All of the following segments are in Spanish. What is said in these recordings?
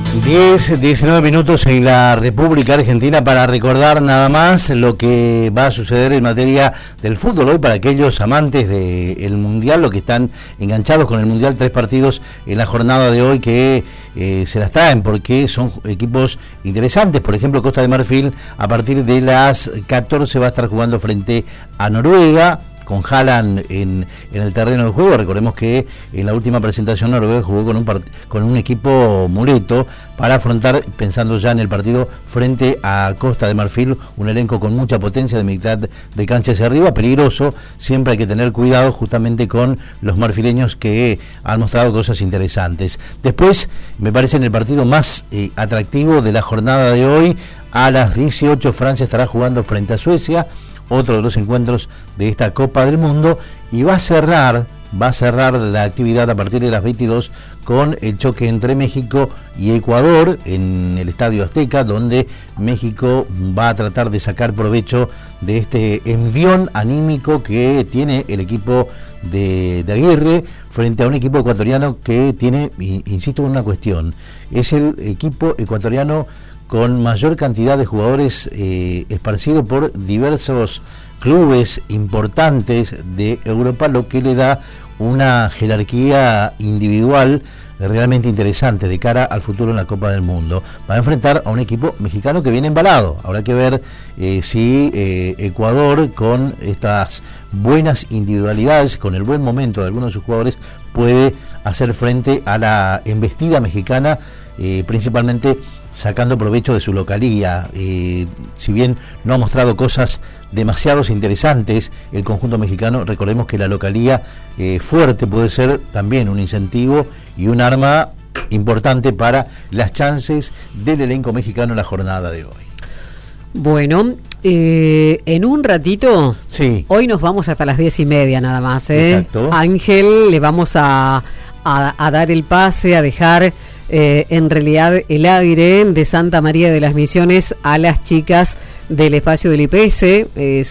19 minutos en la República Argentina para recordar nada más lo que va a suceder en materia del fútbol hoy para aquellos amantes del Mundial, los que están enganchados con el Mundial, 3 partidos en la jornada de hoy que se las traen porque son equipos interesantes. Por ejemplo, Costa de Marfil a partir de las 14 va a estar jugando frente a Noruega, con Haaland en el terreno de juego. Recordemos que en la última presentación Noruega jugó con un equipo muleto para afrontar, pensando ya en el partido frente a Costa de Marfil, un elenco con mucha potencia de mitad de cancha hacia arriba, peligroso. Siempre hay que tener cuidado justamente con los marfileños que han mostrado cosas interesantes. Después, me parece en el partido más atractivo de la jornada de hoy, a las 18 Francia estará jugando frente a Suecia, otro de los encuentros de esta Copa del Mundo, y va a cerrar la actividad a partir de las 22 con el choque entre México y Ecuador en el Estadio Azteca, donde México va a tratar de sacar provecho de este envión anímico que tiene el equipo de Aguirre frente a un equipo ecuatoriano que tiene, insisto en una cuestión, es el equipo ecuatoriano con mayor cantidad de jugadores esparcidos por diversos clubes importantes de Europa, lo que le da una jerarquía individual realmente interesante de cara al futuro en la Copa del Mundo. Va a enfrentar a un equipo mexicano que viene embalado. Habrá que ver si Ecuador, con estas buenas individualidades, con el buen momento de algunos de sus jugadores, puede hacer frente a la embestida mexicana, principalmente sacando provecho de su localía. Si bien no ha mostrado cosas demasiado interesantes el conjunto mexicano, recordemos que la localía fuerte puede ser también un incentivo y un arma importante para las chances del elenco mexicano en la jornada de hoy. Bueno, en un ratito, sí. Hoy nos vamos hasta las 10:30 nada más. Exacto. Ángel, le vamos a dar el pase, a dejar en realidad el aire de Santa María de las Misiones a las chicas del espacio del IPS,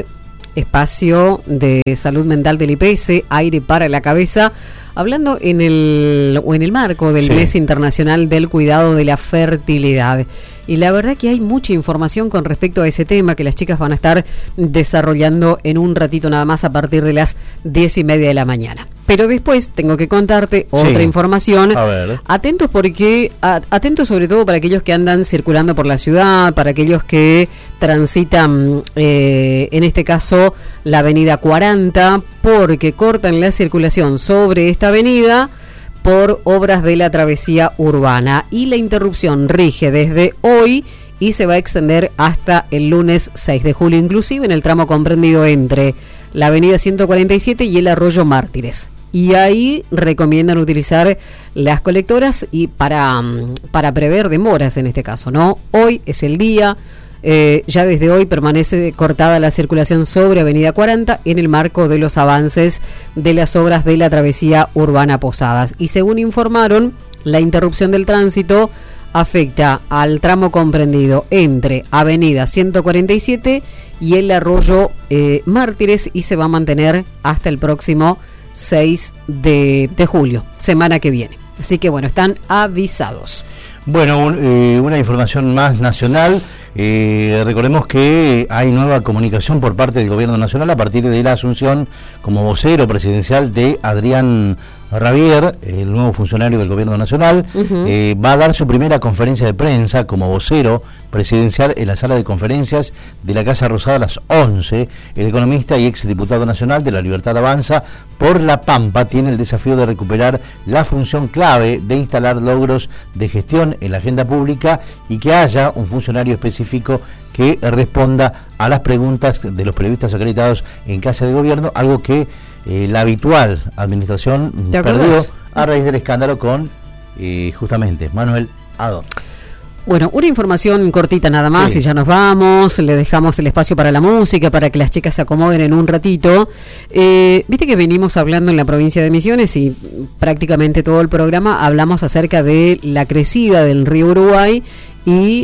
espacio de salud mental del IPS, aire para la cabeza, hablando en el marco del Mes Internacional del Cuidado de la Fertilidad. Y la verdad que hay mucha información con respecto a ese tema que las chicas van a estar desarrollando en un ratito nada más a partir de las 10:30 de la mañana. Pero después tengo que contarte otra información. A ver. Atentos sobre todo para aquellos que andan circulando por la ciudad, para aquellos que transitan, en este caso, la avenida 40, porque cortan la circulación sobre esta avenida por obras de la travesía urbana, y la interrupción rige desde hoy y se va a extender hasta el lunes 6 de julio, inclusive en el tramo comprendido entre la avenida 147 y el arroyo Mártires. Y ahí recomiendan utilizar las colectoras y para prever demoras en este caso, ¿no? Hoy es el día. Ya desde hoy permanece cortada la circulación sobre Avenida 40 en el marco de los avances de las obras de la travesía urbana Posadas. Y según informaron, la interrupción del tránsito afecta al tramo comprendido entre Avenida 147 y el arroyo Mártires, y se va a mantener hasta el próximo 6 de julio, semana que viene. Así que bueno, están avisados. Bueno, una información más nacional. Recordemos que hay nueva comunicación por parte del Gobierno Nacional a partir de la asunción como vocero presidencial de Adrián Rabier, el nuevo funcionario del Gobierno Nacional. Va a dar su primera conferencia de prensa como vocero presidencial en la sala de conferencias de la Casa Rosada a las 11. El economista y exdiputado nacional de La Libertad Avanza por La Pampa tiene el desafío de recuperar la función clave de instalar logros de gestión en la agenda pública y que haya un funcionario específico que responda a las preguntas de los periodistas acreditados en Casa de Gobierno, algo que la habitual administración perdió a raíz del escándalo con justamente Manuel Ador. Bueno, una información cortita nada más y ya nos vamos, le dejamos el espacio para la música, para que las chicas se acomoden en un ratito. Viste que venimos hablando en la provincia de Misiones y prácticamente todo el programa hablamos acerca de la crecida del río Uruguay y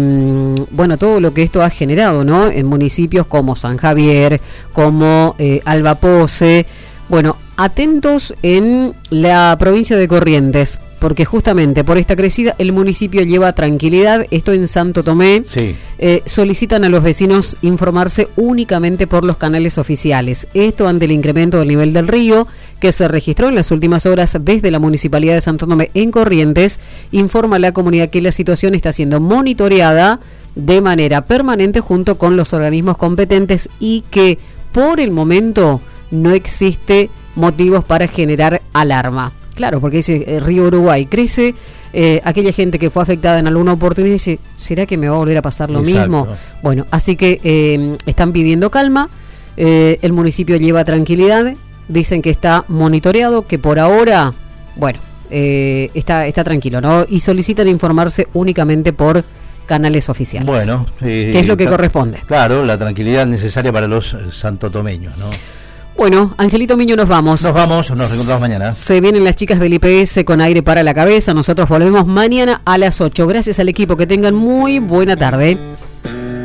bueno, todo lo que esto ha generado, ¿no? En municipios como San Javier, como Alba Pose. Bueno, atentos en la provincia de Corrientes, porque justamente por esta crecida el municipio lleva tranquilidad. Esto en Santo Tomé. Sí. Solicitan a los vecinos informarse únicamente por los canales oficiales. Esto ante el incremento del nivel del río que se registró en las últimas horas desde la Municipalidad de Santo Tomé en Corrientes. Informa a la comunidad que la situación está siendo monitoreada de manera permanente junto con los organismos competentes y que por el momento no existe motivos para generar alarma. Claro, porque dice Río Uruguay crece, aquella gente que fue afectada en alguna oportunidad dice, ¿será que me va a volver a pasar lo mismo? Bueno, así que están pidiendo calma, el municipio lleva tranquilidad, dicen que está monitoreado, que por ahora, bueno, está tranquilo, ¿no? Y solicitan informarse únicamente por canales oficiales. Bueno, que es lo que corresponde. Claro, la tranquilidad necesaria para los santotomeños, ¿no? Bueno, Angelito Miño, nos vamos. Nos reencontramos mañana. Se vienen las chicas del IPS con aire para la cabeza. Nosotros volvemos mañana a las 8. Gracias al equipo, que tengan muy buena tarde.